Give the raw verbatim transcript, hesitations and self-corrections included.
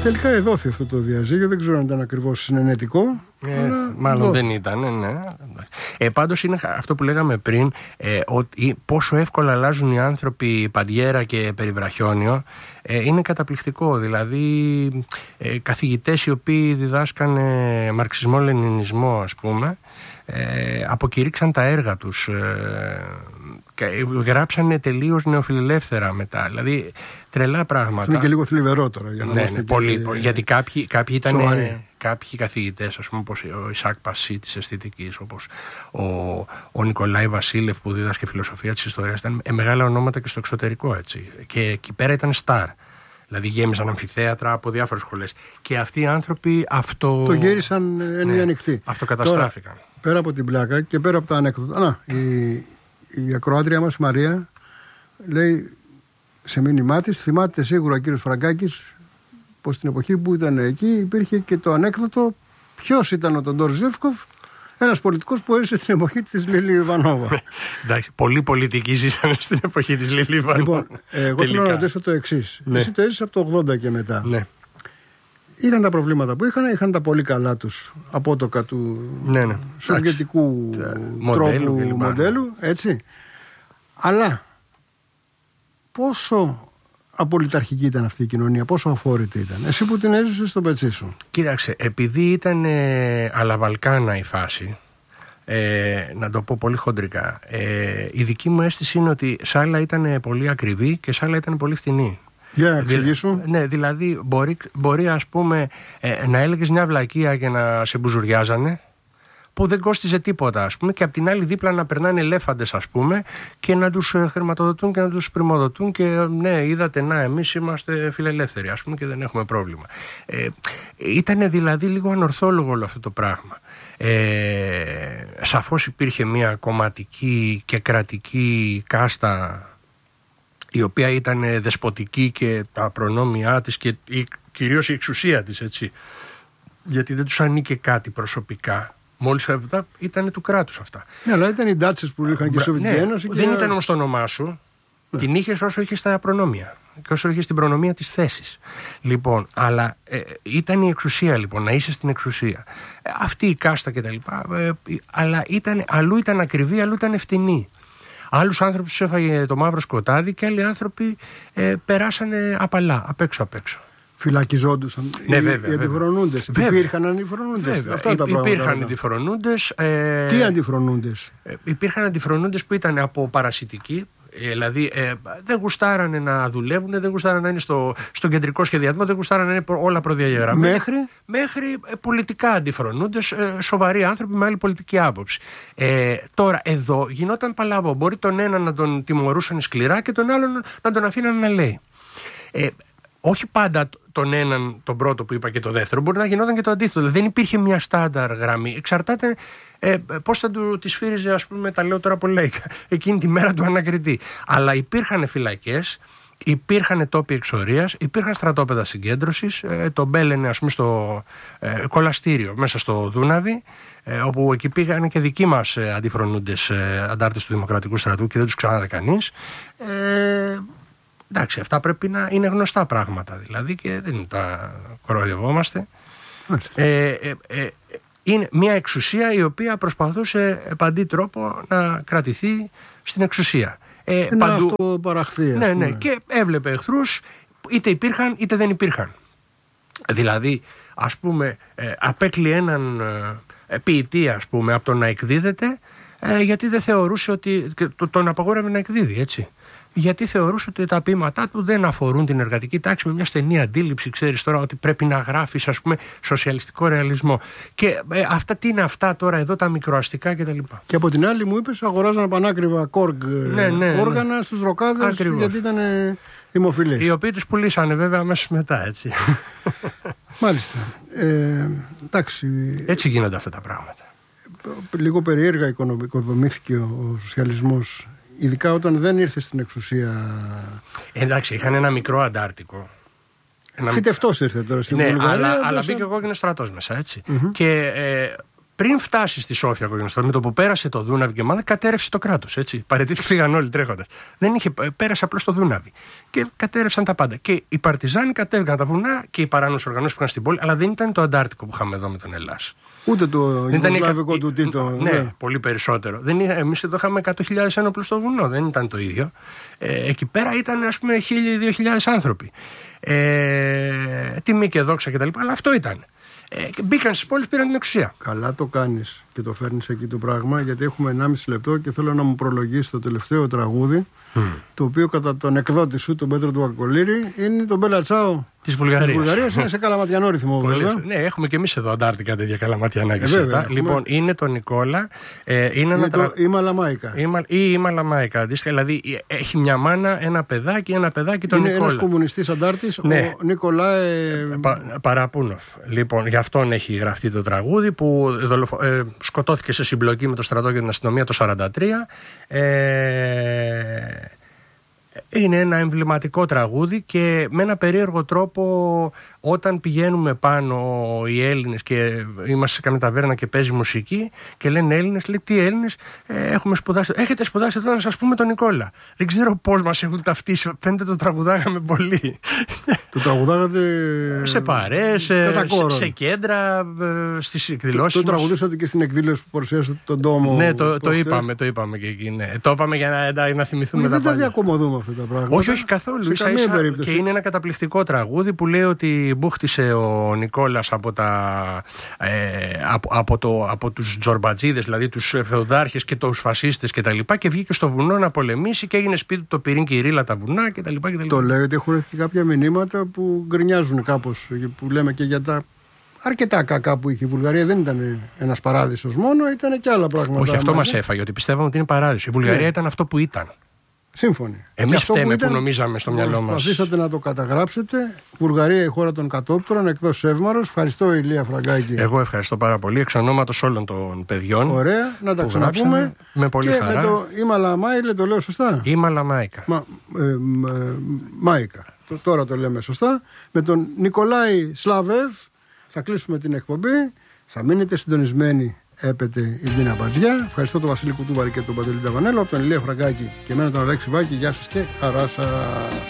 τελικά εδόθη αυτό το διαζύγιο. Δεν ξέρω αν ήταν ακριβώς συνενετικό. Ε, μάλλον δόθη. Δεν ήταν, ναι, ναι. Ε, πάντως είναι αυτό που λέγαμε πριν, ε, ότι πόσο εύκολα αλλάζουν οι άνθρωποι Παντιέρα και Περιβραχιόνιο. Ε, είναι καταπληκτικό. Δηλαδή, ε, καθηγητές οι οποίοι διδάσκανε μαρξισμό-λενινισμό, ας πούμε, ε, αποκηρύξαν τα έργα τους. Ε, γράψανε τελείως νεοφιλελεύθερα μετά. Δηλαδή τρελά πράγματα. Είναι και λίγο θλιβερό τώρα για να ναι, είμαστε ναι, πολύ, και... γιατί κάποιοι, κάποιοι ήταν κάποιοι καθηγητές, ας πούμε, όπως ο Ισάκ Πασί της αισθητικής, όπως ο, ο Νικολάη Βασίλευ που δίδασκε φιλοσοφία της ιστορίας, ήταν μεγάλα ονόματα και στο εξωτερικό, έτσι. Και εκεί πέρα ήταν στάρ. Δηλαδή γέμισαν αμφιθέατρα από διάφορες σχολές. Και αυτοί οι άνθρωποι αυτό... το γύρισαν εν μία νυχτή. Αυτοκαταστράφηκαν. Τώρα, πέρα από την πλάκα και πέρα από τα ανέκδοτα. Να, η, η ακροάτρια μας Μαρία λέει σε μήνυμά της, θυμάται σίγουρα ο κύριος Φραγκάκης πως στην εποχή που ήταν εκεί υπήρχε και το ανέκδοτο ποιος ήταν ο Τοντόρ Ζεύκοφ, ένας πολιτικός που έζησε την εποχή της Λίλη Ιβανόβα. Εντάξει, πολλοί πολιτικοί ζήσαν στην εποχή της Λίλη Ιβανόβα. Λοιπόν, εγώ θέλω να ρωτήσω το εξής. Ναι. Εσύ το έζησες από το ογδόντα και μετά. Ναι. Είχαν τα προβλήματα που είχαν, είχαν τα πολύ καλά τους απότοκα του ναι, ναι. σοβιετικού τρόπου μοντέλου, μοντέλου, έτσι. Αλλά πόσο απολυταρχική ήταν αυτή η κοινωνία, πόσο αφόρητη ήταν. Εσύ που την έζησες στο πετσί σου. Κοίταξε, επειδή ήταν ε, αλαβαλκάνα η φάση, ε, να το πω πολύ χοντρικά, ε, η δική μου αίσθηση είναι ότι σ' άλλα ήταν πολύ ακριβή και σ' άλλα ήταν πολύ φτηνή. Για να εξηγήσω. Ναι, δηλαδή μπορεί, μπορεί ας πούμε ε, να έλεγες μια βλακεία και να σε μπουζουριάζανε, που δεν κόστιζε τίποτα, ας πούμε, και απ' την άλλη δίπλα να περνάνε ελέφαντες, ας πούμε, και να τους χρηματοδοτούν και να τους πρημοδοτούν και ναι, είδατε, να, εμείς είμαστε φιλελεύθεροι, ας πούμε, και δεν έχουμε πρόβλημα. Ε, ήτανε δηλαδή λίγο ανορθόλογο όλο αυτό το πράγμα. Ε, σαφώς υπήρχε μια κομματική και κρατική κάστα η οποία ήταν δεσποτική και τα προνόμια της και η, κυρίως η εξουσία της, έτσι, γιατί δεν τους ανήκε κάτι προσωπικά. Μόλις αυτά ήταν του κράτους αυτά. Ναι, αλλά ήταν οι ντάτσες που είχαν και η Σοβιετική ναι, Ένωση. Δεν και... ήταν όμως το όνομά σου. Ναι. Την είχες όσο είχες τα προνόμια και όσο είχες την προνομία της θέσης. Λοιπόν, αλλά ε, ήταν η εξουσία, λοιπόν, να είσαι στην εξουσία. Ε, αυτή η κάστα κτλ. Ε, αλλά ήταν, αλλού ήταν ακριβή, αλλού ήταν φτηνή. Άλλους άνθρωπους τους έφαγε το μαύρο σκοτάδι και άλλοι άνθρωποι ε, περάσανε απαλά, απ' έξω απ' έξω. Φυλακιζόντουσαν ναι, οι, βέβαια, οι αντιφρονούντες. Υπήρχαν αντιφρονούντες. Αυτά τα υπήρχαν αντιφρονούντες. Ε, Τι αντιφρονούντες? Ε, υπήρχαν αντιφρονούντες που ήταν από παρασιτικοί. Ε, δηλαδή ε, δεν γουστάρανε να δουλεύουν, δεν γουστάρανε να είναι στο, στον κεντρικό σχεδιασμό, δεν γουστάρανε να είναι όλα προδιαγεγραμμένα. Μέχρι, Μέχρι ε, πολιτικά αντιφρονούντες, ε, σοβαροί άνθρωποι με άλλη πολιτική άποψη. Ε, τώρα εδώ γινόταν παλαβό. Μπορεί τον έναν να τον τιμωρούσαν σκληρά και τον άλλον να τον αφήναν να λέει. Ε, όχι πάντα τον έναν, τον πρώτο που είπα και το δεύτερο, μπορεί να γινόταν και το αντίθετο. Δεν υπήρχε μια στάνταρ γραμμή. Εξαρτάται ε, πώς θα του τη σφύριζε, ας πούμε, τα λέω τώρα πολύ, εκείνη τη μέρα του ανακριτή. Αλλά υπήρχαν φυλακές, υπήρχαν τόποι εξορίας, υπήρχαν στρατόπεδα συγκέντρωσης, ε, το Μπέλενε, ας πούμε, στο ε, κολαστήριο μέσα στο Δούναβι, ε, όπου εκεί πήγαν και δικοί μας ε, αντιφρονούντες ε, αντάρτες του Δημοκρατικού Στρατού και δεν τους ξανάδε κανείς. Ε, Εντάξει, αυτά πρέπει να είναι γνωστά πράγματα δηλαδή και δεν τα κοροϊδευόμαστε. Ε, ε, ε, είναι μια εξουσία η οποία προσπαθούσε επαντή τρόπο να κρατηθεί στην εξουσία. Ε, να παντού... αυτό παραχθεί. Ναι, ναι, και έβλεπε εχθρούς είτε υπήρχαν είτε δεν υπήρχαν. Δηλαδή, ας πούμε, ε, απέκλει έναν ε, ποιητή, ας πούμε, από το να εκδίδεται ε, γιατί δεν θεωρούσε ότι το, τον απαγόρευε να εκδίδει, έτσι. Γιατί θεωρούσε ότι τα ποίηματά του δεν αφορούν την εργατική τάξη με μια στενή αντίληψη, ξέρεις τώρα, ότι πρέπει να γράφεις, ας πούμε, σοσιαλιστικό ρεαλισμό. Και ε, αυτά τι είναι αυτά τώρα εδώ, τα μικροαστικά κτλ. Και από την άλλη μου είπες, αγοράζαν πανάκριβα κόργκ ναι, ναι, όργανα ναι. στους ροκάδες. Ακριβώς. Γιατί ήταν ε, δημοφιλείς. Οι οποίοι τους πουλήσανε βέβαια αμέσως μετά, έτσι. Μάλιστα. Ε, εντάξει. Έτσι γίνονται αυτά τα πράγματα. Λίγο περίεργα οικοδομήθηκε ο σοσιαλισμός. Ειδικά όταν δεν ήρθε στην εξουσία. Εντάξει, είχαν ένα μικρό Αντάρτικο. Ένα... Φυτευτός ήρθε τώρα στην ναι, Βουλγαρία. Αλλά, αλλά μπήκε ο κόκκινος στρατός μέσα, έτσι. Mm-hmm. Και ε, Πριν φτάσει στη Σόφια Κογενιστό, με το που πέρασε το Δούναβι και ομάδα, κατέρευσε το κράτος. Παραιτήθηκαν, φύγαν όλοι τρέχοντας. Δεν είχε, πέρασε απλώς το Δούναβι. Και κατέρευσαν τα πάντα. Και οι Παρτιζάνοι κατέβηκαν τα βουνά και οι παράνομες οργανώσεις που είχαν στην πόλη, αλλά δεν ήταν το Αντάρτικο που είχαμε εδώ με τον Ελλάς. Ούτε το Ιουγκοσλαβικό του Τίτο. Ναι, ναι, πολύ περισσότερο. Εμείς εδώ είχαμε εκατό χιλιάδες ένοπλους στο βουνό, δεν ήταν το ίδιο. Ε, εκεί πέρα ήταν, ας πούμε, χίλιοι με δύο χιλιάδες άνθρωποι. Ε, τιμή και δόξα κτλ. Αλλά αυτό ήταν. Ε, μπήκαν στις πόλεις, πήραν την εξουσία. Καλά το κάνεις και το φέρνεις εκεί το πράγμα, γιατί έχουμε ενάμιση λεπτό και θέλω να μου προλογίσει το τελευταίο τραγούδι, mm. το οποίο κατά τον εκδότη σου, τον Πέτρο του Βακολήρη, είναι το Μπέλα Τσάο της Βουλγαρίας. Βουλγαρίας είναι σε καλαματιανό ρυθμό, βέβαια. Ναι, έχουμε και εμείς εδώ Αντάρτικα τέτοια καλαματιανά και ε, βέβαια, έχουμε... Λοιπόν, είναι το Νικόλα. Ε, είναι είναι ένα το τρα... Ήμα Λαμάικα. Ήμα... Ή Ήμα Λαμάικα. Δηλαδή έχει μια μάνα, ένα παιδάκι, ένα παιδάκι τον είναι Νικόλα. Είναι ένας κομμουνιστής Αντάρτης, ναι. ο Νικολάε. Πα... Παραπούνοφ. Λοιπόν, γι' αυτόν έχει γραφτεί το τραγούδι που δολοφο... ε, σκοτώθηκε σε συμπλοκή με το στρατό και την αστυνομία το χίλια εννιακόσια σαράντα τρία. Ε... Είναι ένα εμβληματικό τραγούδι και με ένα περίεργο τρόπο όταν πηγαίνουμε πάνω οι Έλληνες και είμαστε σε καμία ταβέρνα και παίζει μουσική και λένε Έλληνες, λέει τι Έλληνες, ε, έχουμε σπουδάσει. Έχετε σπουδάσει εδώ να σας πούμε τον Νικόλα. Δεν ξέρω πώς μας έχουν ταυτίσει, φαίνεται το τραγουδάγαμε πολύ. Το τραγουδάγατε σε παρέες, σε, σε κέντρα, στις εκδηλώσεις. Το, το τραγουδήσατε και στην εκδήλωση που παρουσιάσατε τον τόμο. Ναι, το, το είπαμε, το είπαμε και εκεί. Ναι. Το είπαμε για να, να θυμηθούμε τα πάντα. Δεν τα διακομωδούμε αυτά τα πράγματα. Όχι, όχι καθόλου. Ίσα, ίσα, και είναι ένα καταπληκτικό τραγούδι που λέει ότι μπούχτισε ο Νικόλας από, τα, ε, από, από, το, από τους τζορμπατζίδες, δηλαδή τους φεουδάρχες και τους φασίστες κτλ. Και, και βγήκε στο βουνό να πολεμήσει και έγινε σπίτι του το πυρήν και η ρίλα τα βουνά κτλ. Το λέω ότι έχουν έρθει κάποια μηνύματα που γκρινιάζουν κάπως, που λέμε και για τα αρκετά κακά που είχε η Βουλγαρία. Δεν ήταν ένας παράδεισος μόνο, ήταν και άλλα πράγματα. Όχι, αυτό μας έφαγε, ότι πιστεύαμε ότι είναι παράδεισο. Η Βουλγαρία ναι. ήταν αυτό που ήταν. Σύμφωνοι. Εμείς φταίμε που, ήταν, που νομίζαμε στο μυαλό μας. Προσπαθήσατε να το καταγράψετε. Βουλγαρία, η χώρα των κατόπτρων, εκτός Εύμαρος. Ευχαριστώ, Ηλία Φραγκάκη. Εγώ ευχαριστώ πάρα πολύ. Εξ ονόματος όλων των παιδιών. Ωραία, να τα ξαναπούμε. Με πολύ και χαρά. Με το Ήμα Λαμάικα, το λέω σωστά. Ήμα Λαμάικα. Μα, ε, ε, Μάικα. Τώρα το λέμε σωστά. Με τον Νικολάη Σλαβεύ θα κλείσουμε την εκπομπή. Θα μείνετε συντονισμένοι. Έπεται η Δίνα Μπατζιά. Ευχαριστώ τον Βασίλη Κουτούβαρη και τον Παντελή Ταβανέλο. Από τον Ηλία Φραγκάκη και εμένα τον Αλέξη Βάκη. Γεια σας και χαρά σας.